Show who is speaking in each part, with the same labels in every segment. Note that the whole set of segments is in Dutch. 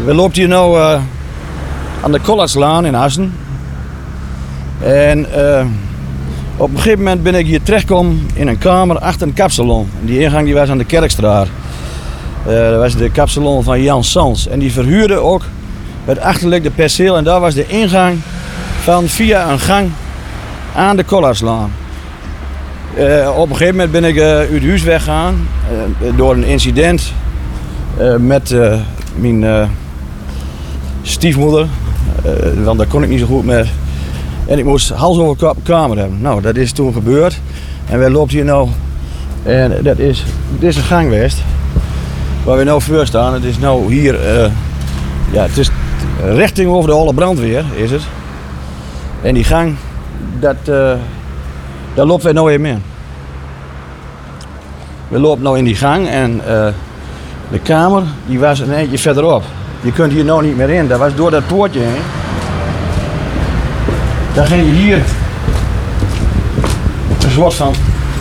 Speaker 1: We lopen hier nu aan de Collardslaan in Assen. En op een gegeven moment ben ik hier terechtgekomen in een kamer achter een kapsalon. En die ingang die was aan de Kerkstraat. Dat was de kapsalon van Jan Sans. En die verhuurde ook het achterliggende perceel. En daar was de ingang van via een gang aan de Collardslaan. Op een gegeven moment ben ik uit het huis weggegaan door een incident met mijn stiefmoeder. Want daar kon ik niet zo goed mee. En ik moest hals over kop kamer hebben. Nou, dat is toen gebeurd. En wij lopen hier nou. En dit is een gang geweest. Waar we nou voor staan. Het is nou hier. Het is richting over de Holle Brandweer is het. En die gang, daar lopen wij nou even in. We lopen nou in die gang en de kamer die was een eindje verderop. Je kunt hier nou niet meer in. Dat was door dat poortje heen. Dan ging je hier een soort van.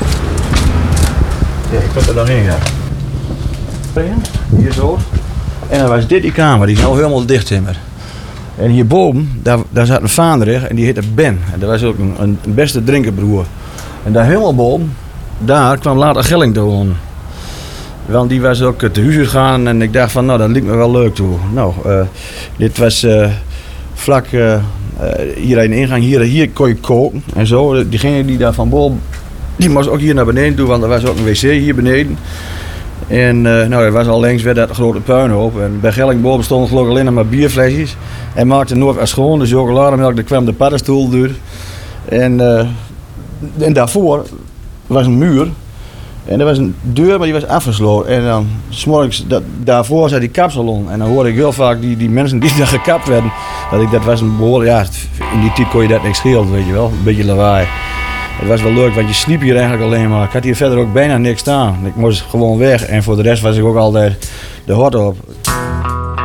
Speaker 1: Ja, ik kan er dan in gaan. Hier zo. En dan was dit die kamer, die is nou helemaal dichttimmerd. En hierboven, daar zat een vaandrig en die heette Ben. En dat was ook een beste drinkerbroer. En daar helemaal boven, daar kwam later Gelling te wonen. Want die was ook te huis gegaan en ik dacht van, nou dat liep me wel leuk toe. Nou, dit was vlak hier in de ingang, hier kon je koken en zo. Diegene die daar van boven, die moest ook hier naar beneden toe, want er was ook een wc hier beneden. En er was al links weer dat grote puinhoop. En bij Gelling boven stonden geloof ik alleen nog maar bierflesjes. En maakte nooit als schoon, de chocolademelk, daar kwam de paddenstoel door. En daarvoor was een muur. En er was een deur, maar die was afgesloten. En dan 's morgens, daarvoor zat die kapsalon. En dan hoorde ik heel vaak die mensen die daar gekapt werden. Dat was een behoorlijk, ja, in die tijd kon je dat niks schelen, weet je wel. Een beetje lawaai. Het was wel leuk, want je sliep hier eigenlijk alleen maar. Ik had hier verder ook bijna niks staan. Ik moest gewoon weg en voor de rest was ik ook altijd de hort op.